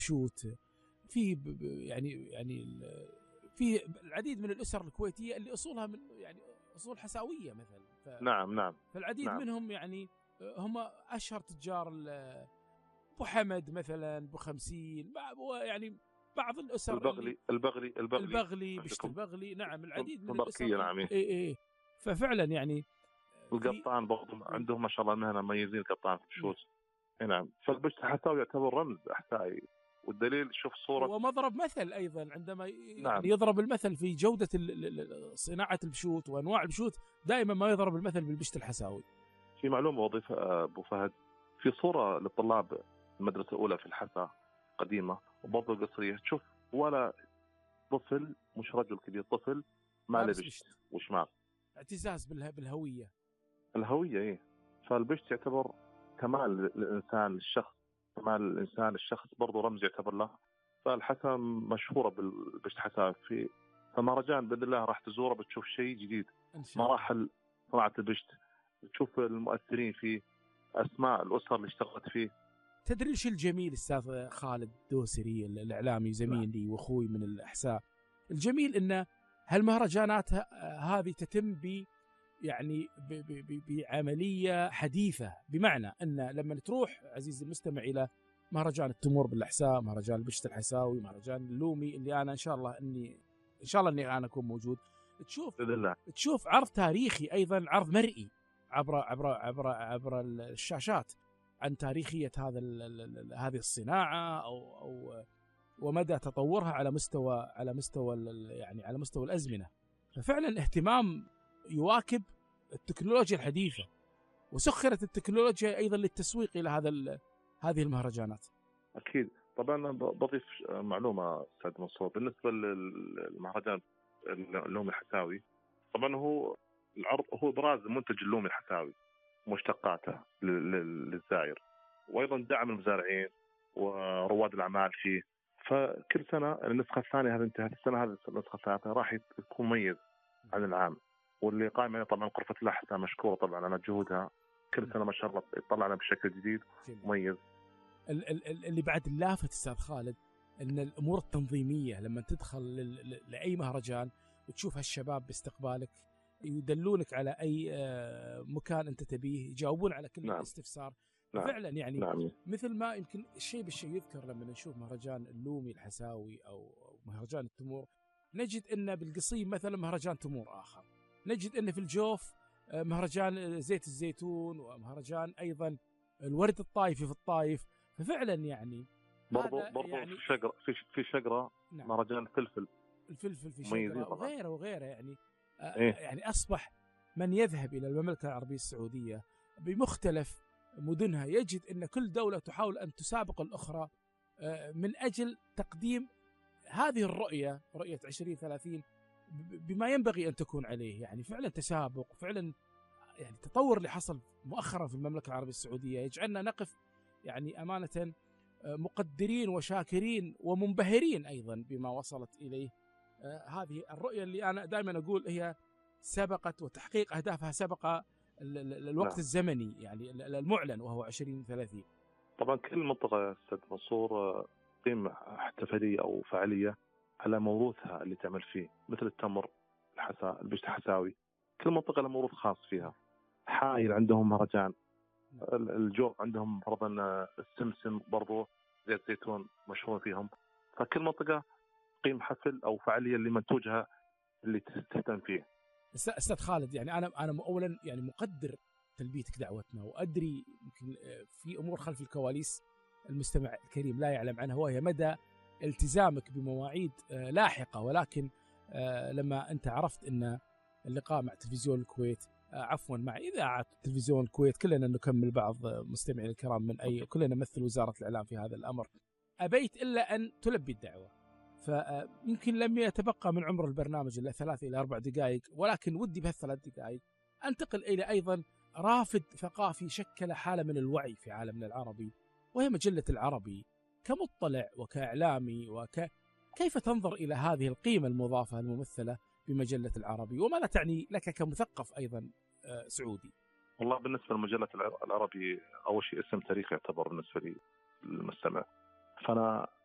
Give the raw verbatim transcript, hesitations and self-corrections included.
شوت في يعني يعني في العديد من الأسر الكويتية اللي أصولها من يعني أصول حساوية مثلا. ف... نعم نعم. فالعديد نعم. منهم يعني هم أشهر تجار أبو حمد مثلا، أبو خمسين، يعني بعض الأسر البغلي البغلي البغلي البغلي بشت البغلي. نعم العديد من الأسر. نعم. إيه إيه. ففعلا يعني القطان برضو عندهم ما شاء الله مهنة مميزين القطان في الشوت. نعم. فالبشت الحساوي يعتبر رمز أحسائي، والدليل شوف صورة ومضرب مثل أيضا عندما نعم. يعني يضرب المثل في جودة صناعة البشوت وأنواع البشوت، دائما ما يضرب المثل بالبشت الحساوي. في معلومة وظيفة أبو فهد، في صورة للطلاب المدرسة الأولى في الحسا قديمة وبرضه قصرية، تشوف ولا طفل مش رجل كبير، طفل ما لبشت وشمال، اعتزاز بالهوية الهوية. إيه. فالبشت يعتبر كمال الإنسان الشخص، كمال الإنسان الشخص برضه رمز يعتبر له. فالحسا مشهورة بالبشت حسا، في فمهرجان بإذن الله راح تزوره بتشوف شيء جديد، مراحل صناعة البشت، تشوف المؤثرين فيه، أسماء الأسر اللي اشتغلت فيه. تدري شو الجميل أستاذ خالد دوسري الإعلامي زميلي وأخوي من الأحساء؟ الجميل إن هالمهرجانات هذه تتم ب يعني بعملية حديثة، بمعنى أن لما تروح عزيزي المستمع إلى مهرجان التمور بالأحساء، مهرجان البشت الحساوي، مهرجان اللومي اللي أنا إن شاء الله إني إن شاء الله إني أنا أكون موجود، تشوف تشوف عرض تاريخي، أيضا عرض مرئي عبر عبر عبر عبر الشاشات عن تاريخية هذا هذه الصناعة أو أو ومدى تطورها على مستوى على مستوى يعني على مستوى الأزمنة. ففعلا اهتمام يواكب التكنولوجيا الحديثة، وسخرت التكنولوجيا أيضا للتسويق إلى هذا هذه المهرجانات. أكيد. طبعا بضيف معلومة أستاذ منصور بالنسبة للمهرجان اللومي الحساوي. طبعا هو العرض هو إبراز منتج اللومي الحساوي مشتقاته للزائر، وأيضا دعم المزارعين ورواد الأعمال فيه. فكل سنة النسخة الثانية هذه انتهت، السنة هذه النسخة الثالثة راح يكون مميز عن العام، واللي قائم عليه طبعا غرفة الأحساء مشكورة طبعا على جهودها، كل سنة ما شاء الله يطلع لنا بشكل جديد مميز. اللي بعد اللافت أستاذ خالد أن الأمور التنظيمية لما تدخل لأي مهرجان وتشوف هالشباب باستقبالك يدلونك على أي مكان أنت تبيه، يجاوبون على كل نعم. استفسار. نعم. فعلا يعني نعم. مثل ما يمكن الشيء بالشيء يذكر لما نشوف مهرجان اللومي الحساوي أو مهرجان التمور، نجد أن بالقصيم مثلا مهرجان تمور آخر، نجد أن في الجوف مهرجان زيت الزيتون، ومهرجان أيضا الورد الطائفي في الطائف. ففعلا يعني برضو برضو يعني في شجرة في في شجرة نعم. مهرجان الفلفل الفلفل في شجرة وغيره وغيره يعني إيه؟ يعني أصبح من يذهب إلى المملكة العربية السعودية بمختلف مدنها يجد أن كل دولة تحاول أن تسابق الأخرى من أجل تقديم هذه الرؤية، رؤية عشرين ثلاثين، بما ينبغي أن تكون عليه. يعني فعلا تسابق، فعلا يعني تطور اللي حصل مؤخرا في المملكة العربية السعودية يجعلنا نقف يعني أمانة مقدرين وشاكرين ومنبهرين أيضا بما وصلت إليه هذه الرؤية، اللي أنا دائما أقول هي سبقت وتحقيق أهدافها سبق الوقت الزمني يعني المعلن وهو عشرين ثلاثين. طبعا كل منطقة يا أستاذ منصور تقيم احتفالية أو فعالية على موروثها اللي تعمل فيه، مثل التمر الحسا البشت حساوي، كل منطقة لها موروث خاص فيها. حائل عندهم مهرجان، الجوف عندهم فرضا السمسم برضو، زيت زيتون مشهور فيهم. فكل منطقة تقيم حفل أو فعالية لمنتوجها اللي تهتم فيه. أستاذ خالد يعني أنا أنا أولا يعني مقدر تلبيتك دعوتنا، وأدري يمكن في أمور خلف الكواليس المستمع الكريم لا يعلم عنها، وهي مدى التزامك بمواعيد لاحقة. ولكن لما أنت عرفت أن اللقاء مع تلفزيون الكويت، عفوا مع إذاعة تلفزيون الكويت، كلنا نكمل بعض مستمعين الكرام من أي كلنا نمثل وزارة الإعلام في هذا الأمر، أبيت إلا أن تلبي الدعوة. فيمكن لم يتبقى من عمر البرنامج إلا ثلاث إلى أربع دقائق، ولكن ودي بهالثلاث دقائق أنتقل إلى أيضا رافد ثقافي شكل حالة من الوعي في عالمنا العربي، وهي مجلة العربي. كمطلع وكإعلامي وك كيف تنظر إلى هذه القيمة المضافة الممثلة بمجلة العربي، وماذا تعني لك كمثقف أيضا سعودي؟ والله بالنسبة لمجلة العربي أول شيء اسم تاريخي يعتبر بالنسبة لي للمستمع. فأنا